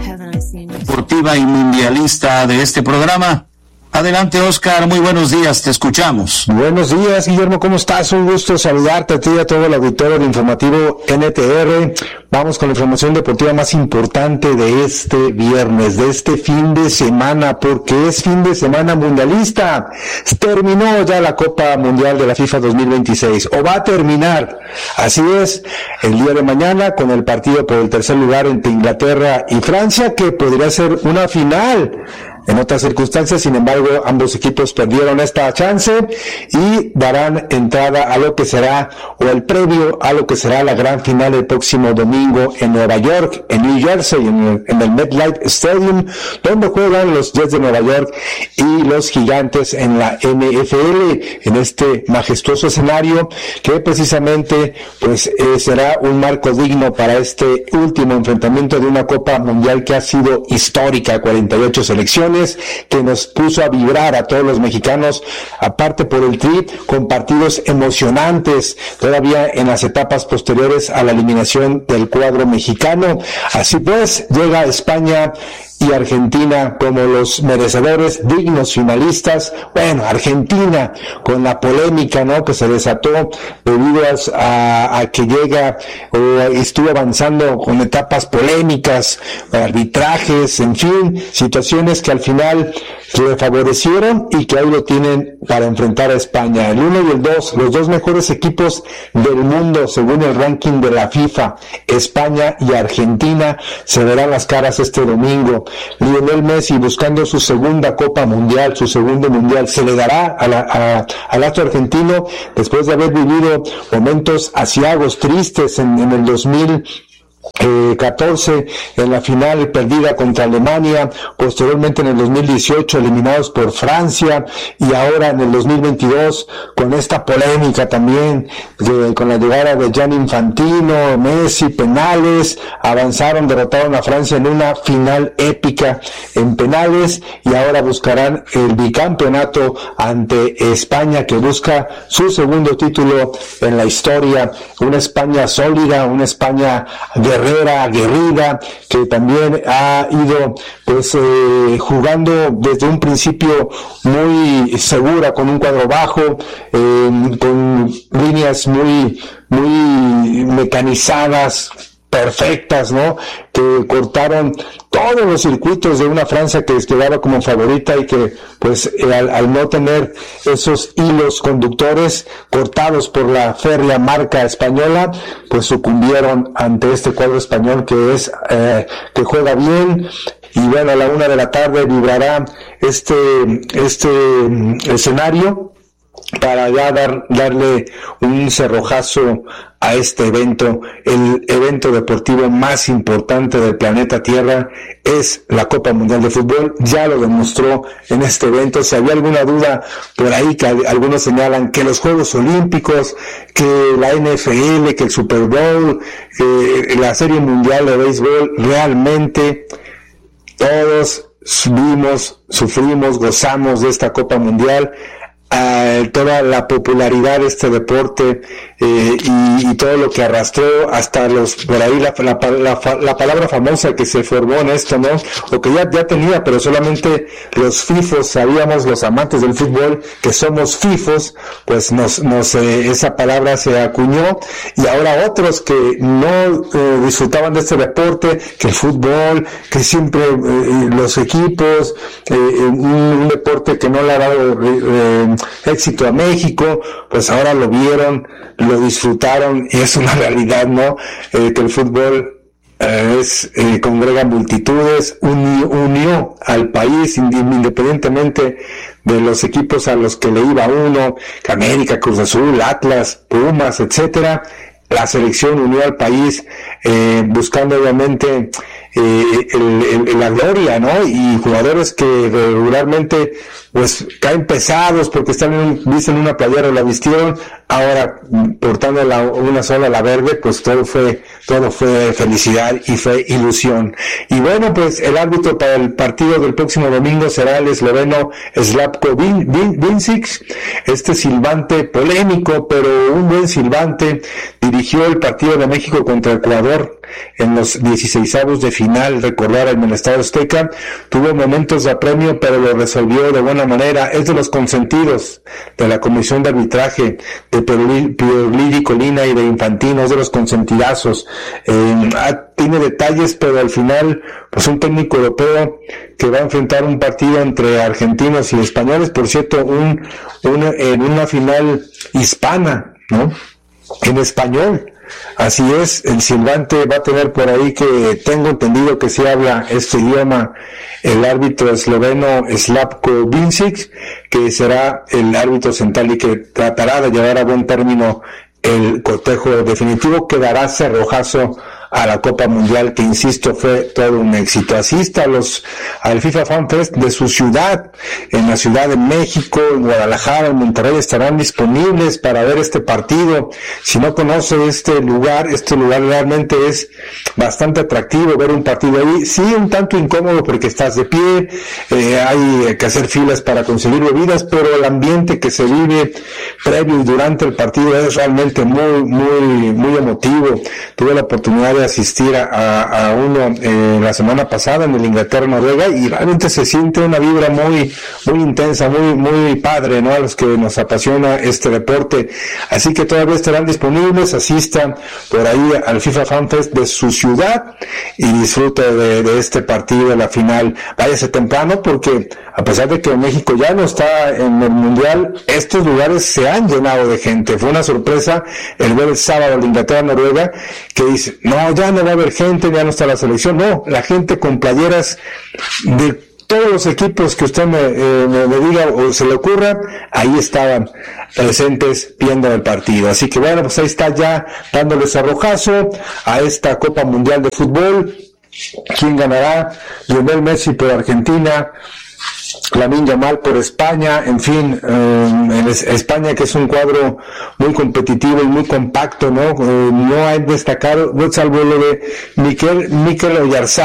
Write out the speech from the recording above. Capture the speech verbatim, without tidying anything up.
deportiva y mundialista de este programa. Adelante, Oscar, muy buenos días, te escuchamos. Buenos días, Guillermo, ¿cómo estás? Un gusto saludarte a ti y a todo el auditorio de Informativo N T R. Vamos con la información deportiva más importante de este viernes, de este fin de semana, porque es fin de semana mundialista. Terminó ya la Copa Mundial de la FIFA dos mil veintiséis, o va a terminar. Así es, el día de mañana con el partido por el tercer lugar entre Inglaterra y Francia, que podría ser una final. En otras circunstancias, sin embargo, ambos equipos perdieron esta chance y darán entrada a lo que será, o el previo a lo que será la gran final el próximo domingo en Nueva York, en New Jersey, en el, en el MetLife Stadium, donde juegan los Jets de Nueva York y los Gigantes en la N F L, en este majestuoso escenario que precisamente pues eh, será un marco digno para este último enfrentamiento de una Copa Mundial que ha sido histórica, cuarenta y ocho selecciones, que nos puso a vibrar a todos los mexicanos, aparte por el tri, con partidos emocionantes todavía en las etapas posteriores a la eliminación del cuadro mexicano. Así pues, llega España y Argentina como los merecedores, dignos finalistas. Bueno, Argentina con la polémica, ¿no?, que se desató debido a, a que llega o estuvo avanzando con etapas polémicas, arbitrajes, en fin, situaciones que al final le favorecieron y que ahí lo tienen para enfrentar a España. El uno y el dos, los dos mejores equipos del mundo según el ranking de la FIFA, España y Argentina, se verán las caras este domingo. Lionel Messi buscando su segunda Copa Mundial, su segundo Mundial, se le dará a la, a, al astro argentino después de haber vivido momentos aciagos, tristes en, en el dos mil catorce en la final perdida contra Alemania, posteriormente en el dos mil dieciocho eliminados por Francia, y ahora en el dos mil veintidós con esta polémica también de, con la llegada de Gianni Infantino, Messi, penales, avanzaron, derrotaron a Francia en una final épica en penales y ahora buscarán el bicampeonato ante España, que busca su segundo título en la historia, una España sólida, una España guerrera, aguerrida, que también ha ido pues eh, jugando desde un principio muy segura, con un cuadro bajo, eh, con líneas muy muy mecanizadas, perfectas, ¿no?, que cortaron todos los circuitos de una Francia que quedaba como favorita y que pues al, al no tener esos hilos conductores cortados por la férrea marca española, pues sucumbieron ante este cuadro español que es eh, que juega bien. Y bueno, a la una de la tarde vibrará este este escenario para ya dar, darle un cerrojazo a este evento. El evento deportivo más importante del planeta Tierra es la Copa Mundial de Fútbol. Ya lo demostró en este evento. Si había alguna duda por ahí, que algunos señalan que los Juegos Olímpicos, que la N F L, que el Super Bowl, eh, la Serie Mundial de Béisbol, realmente todos vimos, sufrimos, gozamos de esta Copa Mundial. Uh, toda la popularidad de este deporte eh, y, y todo lo que arrastró hasta los, por ahí la, la, la, la palabra famosa que se formó en esto, ¿no?, o que ya, ya tenía, pero solamente los fifos sabíamos, los amantes del fútbol, que somos fifos, pues nos, nos eh, esa palabra se acuñó, y ahora otros que no eh, disfrutaban de este deporte, que el fútbol, que siempre eh, los equipos, eh, un, un deporte que no le ha dado eh, éxito a México, pues ahora lo vieron, lo disfrutaron, y es una realidad, ¿no?, eh, que el fútbol eh, es eh, congrega multitudes, unió, unió al país independientemente de los equipos a los que le iba uno, América, Cruz Azul, Atlas, Pumas, etcétera. La selección unió al país eh, buscando obviamente eh, el, el, la gloria, ¿no? Y jugadores que regularmente pues caen pesados porque están en un, visten una playera, la vistieron, ahora portando la, una sola, la verde, pues todo fue todo fue felicidad y fue ilusión. Y bueno, pues el árbitro para el partido del próximo domingo será el esloveno Slavko Vincic, este silbante polémico, pero un buen silbante. Dirigió el partido de México contra Ecuador en los dieciseisavos de final, recordar en el Estadio Azteca, tuvo momentos de apremio, pero lo resolvió de buena manera. Es de los consentidos de la Comisión de Arbitraje, de Piolín, Colina y de Infantino, es de los consentidazos. Eh, tiene detalles, pero al final, pues un técnico europeo que va a enfrentar un partido entre argentinos y españoles, por cierto, un, un en una final hispana, ¿no? En español. Así es, el silbante va a tener por ahí, que tengo entendido que se habla este idioma, el árbitro esloveno Slavko Vincic, que será el árbitro central y que tratará de llevar a buen término el cotejo definitivo, que dará cerrojazo a la Copa Mundial, que insisto fue todo un éxito. Asista a los al FIFA Fan Fest de su ciudad, en la Ciudad de México, en Guadalajara, en Monterrey, estarán disponibles para ver este partido. Si no conoce este lugar, este lugar realmente es bastante atractivo ver un partido ahí, sí un tanto incómodo porque estás de pie, eh, hay que hacer filas para conseguir bebidas, pero el ambiente que se vive previo y durante el partido es realmente muy, muy, muy emotivo. Tuve la oportunidad de asistir a, a, a uno eh, la semana pasada en el Inglaterra-Noruega y realmente se siente una vibra muy, muy intensa, muy, muy padre, ¿no? A los que nos apasiona este deporte. Así que todavía estarán disponibles, asistan por ahí al FIFA Fan Fest de su ciudad y disfrute de, de este partido de la final. Váyase temprano porque a pesar de que México ya no está en el Mundial, estos lugares se han llenado de gente. Fue una sorpresa el ver el sábado el Inglaterra-Noruega, que dice, no, ya no va a haber gente, ya no está la selección. No, la gente con playeras de todos los equipos que usted me, eh, me, me diga o se le ocurra, ahí estaban presentes viendo el partido. Así que bueno, pues ahí está ya dándole cerrojazo a esta Copa Mundial de Fútbol. ¿Quién ganará? Lionel Messi por Argentina, Lamine Yamal por España, en fin, eh, en España, que es un cuadro muy competitivo y muy compacto, ¿no? Eh, no hay destacado, salvo lo de Miquel, Miquel Oyarzabal,